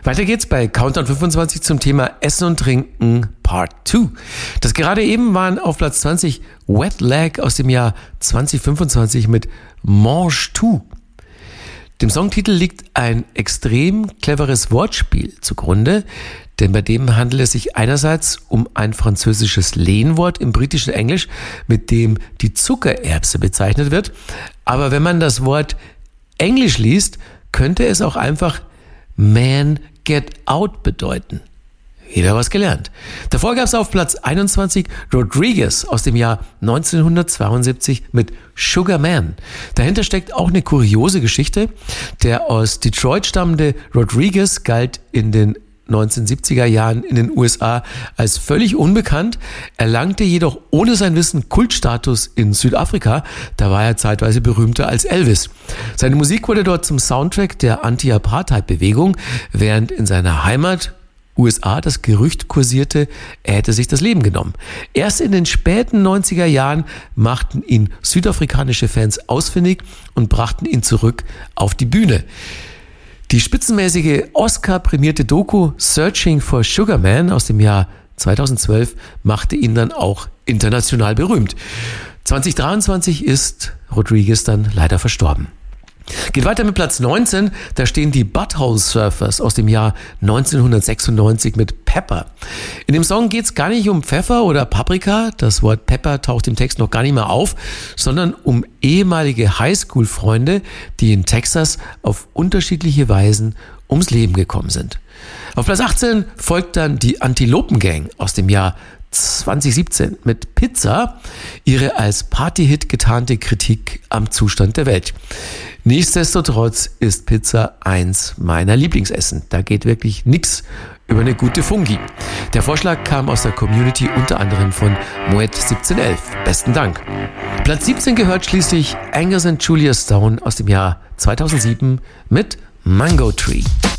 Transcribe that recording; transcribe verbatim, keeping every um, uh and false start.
Weiter geht's bei Countdown fünfundzwanzig zum Thema Essen und Trinken Part zwei. Das gerade eben waren auf Platz zwanzig Wet Leg aus dem Jahr zwanzig fünfundzwanzig mit Mange Tout. Dem Songtitel liegt ein extrem cleveres Wortspiel zugrunde, denn bei dem handelt es sich einerseits um ein französisches Lehnwort im britischen Englisch, mit dem die Zuckererbse bezeichnet wird. Aber wenn man das Wort Englisch liest, könnte es auch einfach Man Get Out bedeuten. Wieder was gelernt. Davor gab es auf Platz einundzwanzig Rodriguez aus dem Jahr neunzehnhundertzweiundsiebzig mit Sugar Man. Dahinter steckt auch eine kuriose Geschichte. Der aus Detroit stammende Rodriguez galt in den neunzehnhundertsiebziger Jahren in den U S A als völlig unbekannt, erlangte jedoch ohne sein Wissen Kultstatus in Südafrika. Da war er zeitweise berühmter als Elvis. Seine Musik wurde dort zum Soundtrack der Anti-Apartheid-Bewegung, während in seiner Heimat U S A das Gerücht kursierte, er hätte sich das Leben genommen. Erst in den späten neunziger Jahren machten ihn südafrikanische Fans ausfindig und brachten ihn zurück auf die Bühne. Die spitzenmäßige Oscar-prämierte Doku Searching for Sugar Man aus dem Jahr zweitausendzwölf machte ihn dann auch international berühmt. zwanzig dreiundzwanzig ist Rodriguez dann leider verstorben. Geht weiter mit Platz neunzehn, da stehen die Butthole Surfers aus dem Jahr neunzehnhundertsechsundneunzig mit Pepper. In dem Song geht es gar nicht um Pfeffer oder Paprika, das Wort Pepper taucht im Text noch gar nicht mehr auf, sondern um ehemalige Highschool-Freunde, die in Texas auf unterschiedliche Weisen ums Leben gekommen sind. Auf Platz achtzehn folgt dann die Antilopen Gang aus dem Jahr zwanzig siebzehn mit Pizza, ihre als Partyhit getarnte Kritik am Zustand der Welt. Nichtsdestotrotz ist Pizza eins meiner Lieblingsessen. Da geht wirklich nichts über eine gute Fungi. Der Vorschlag kam aus der Community, unter anderem von Moet siebzehnhundertelf. Besten Dank. Platz siebzehn gehört schließlich Angus and Julia Stone aus dem Jahr zweitausendsieben mit Mango Tree.